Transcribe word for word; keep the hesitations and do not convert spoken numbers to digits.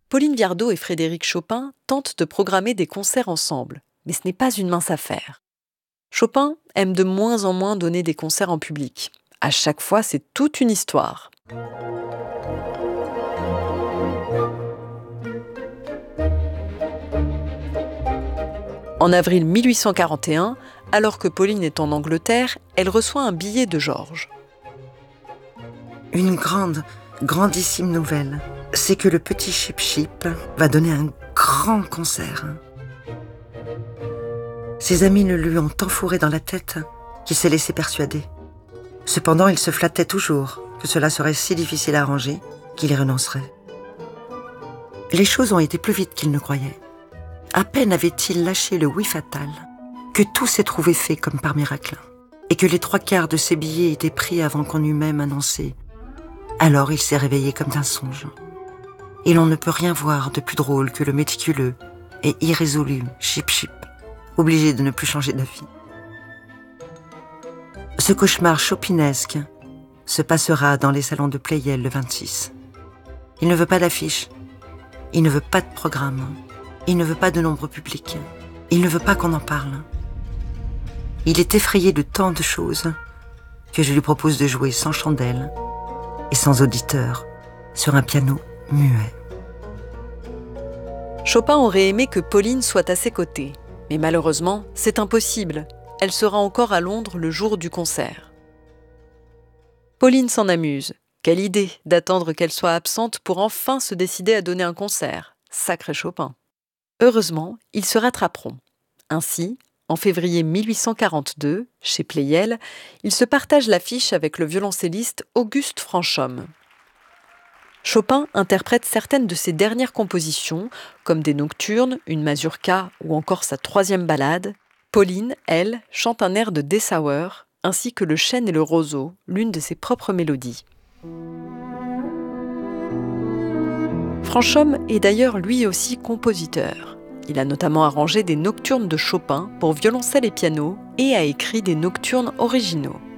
Pauline Viardot et Frédéric Chopin tentent de programmer des concerts ensemble, mais ce n'est pas une mince affaire. Chopin aime de moins en moins donner des concerts en public. À chaque fois, c'est toute une histoire. En avril mille huit cent quarante et un, alors que Pauline est en Angleterre, elle reçoit un billet de Georges. Une grande, grandissime nouvelle, c'est que le petit Chip Chip va donner un grand concert. Ses amis le lui ont enfourré dans la tête qu'il s'est laissé persuader. Cependant, il se flattait toujours que cela serait si difficile à arranger qu'il y renoncerait. Les choses ont été plus vite qu'il ne croyait. À peine avait-il lâché le oui fatal que tout s'est trouvé fait comme par miracle, et que les trois quarts de ses billets étaient pris avant qu'on eût même annoncé. Alors il s'est réveillé comme d'un songe. Et l'on ne peut rien voir de plus drôle que le méticuleux et irrésolu Chip Chip, obligé de ne plus changer d'avis. Ce cauchemar chopinesque se passera dans les salons de Pleyel le vingt-six. Il ne veut pas d'affiche, il ne veut pas de programme, il ne veut pas de nombre public, il ne veut pas qu'on en parle. Il est effrayé de tant de choses que je lui propose de jouer sans chandelle et sans auditeur sur un piano muet. Chopin aurait aimé que Pauline soit à ses côtés, mais malheureusement, c'est impossible. Elle sera encore à Londres le jour du concert. Pauline s'en amuse. Quelle idée d'attendre qu'elle soit absente pour enfin se décider à donner un concert. Sacré Chopin. Heureusement, ils se rattraperont. Ainsi, en février mille huit cent quarante-deux, chez Pleyel, il se partage l'affiche avec le violoncelliste Auguste Franchomme. Chopin interprète certaines de ses dernières compositions, comme des nocturnes, une mazurka ou encore sa troisième ballade. Pauline, elle, chante un air de Dessauer, ainsi que le chêne et le roseau, l'une de ses propres mélodies. Franchomme est d'ailleurs lui aussi compositeur. Il a notamment arrangé des nocturnes de Chopin pour violoncelle et piano et a écrit des nocturnes originaux.